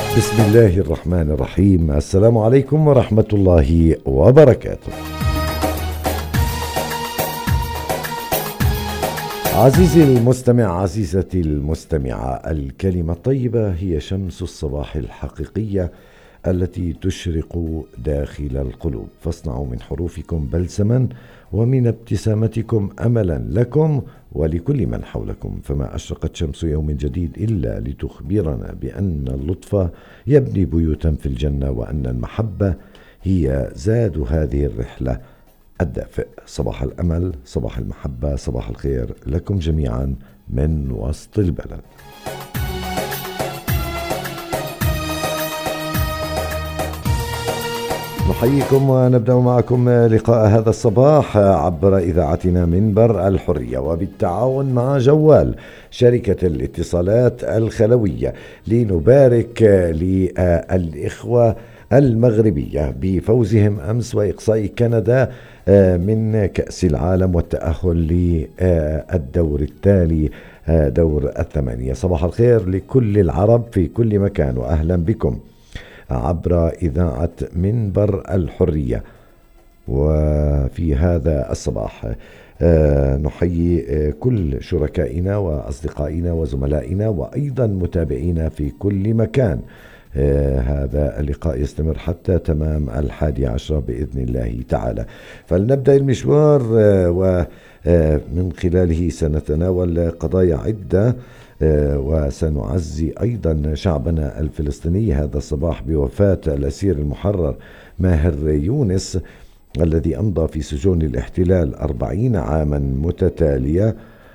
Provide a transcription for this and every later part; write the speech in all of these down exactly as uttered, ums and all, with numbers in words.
بسم الله الرحمن الرحيم. السلام عليكم ورحمة الله وبركاته. عزيزي المستمع، عزيزتي المستمعة، الكلمة الطيبة هي شمس الصباح الحقيقية التي تشرق داخل القلوب، فاصنعوا من حروفكم بلسما ومن ابتسامتكم أملا لكم ولكل من حولكم. فما أشرقت شمس يوم جديد إلا لتخبرنا بأن اللطف يبني بيوتا في الجنة، وأن المحبة هي زاد هذه الرحلة الدافئ. صباح الأمل، صباح المحبة، صباح الخير لكم جميعا من وسط البلد. نحييكم ونبدأ معكم لقاء هذا الصباح عبر إذاعتنا منبر الحرية، وبالتعاون مع جوال شركة الاتصالات الخلوية، لنبارك للإخوة المغربية بفوزهم أمس وإقصاء كندا من كأس العالم والتأهل للدور التالي، دور الثمانية. صباح الخير لكل العرب في كل مكان، وأهلا بكم عبر إذاعة منبر الحرية. وفي هذا الصباح نحيي كل شركائنا وأصدقائنا وزملائنا وأيضا متابعينا في كل مكان. هذا اللقاء يستمر حتى تمام الحادي عشر بإذن الله تعالى. فلنبدأ المشوار ومن خلاله سنتناول قضايا عدة، وسنعزي أيضا شعبنا الفلسطيني هذا الصباح بوفاة الأسير المحرر ماهر يونس الذي أمضى في سجون الاحتلال أربعين عاما متتالية،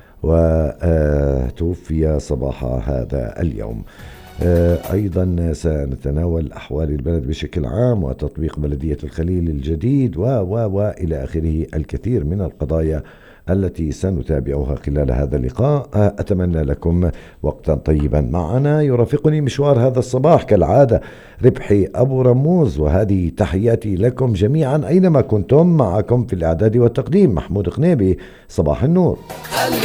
وتوفي صباح هذا اليوم. أيضا سنتناول أحوال البلد بشكل عام وتطبيق بلدية الخليل الجديد و و وإلى آخره، الكثير من القضايا التي سنتابعها خلال هذا اللقاء. أتمنى لكم وقتا طيبا معنا. يرافقني مشوار هذا الصباح كالعادة ربحي أبو رموز، وهذه تحياتي لكم جميعا أينما كنتم. معكم في الإعداد والتقديم محمود قنيبي. صباح النور.